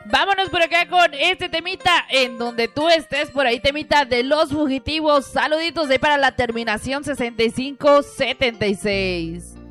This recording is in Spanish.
Vámonos por acá con este temita, en donde tú estés por ahí, temita de Los Fugitivos. Saluditos ahí para la terminación 6576.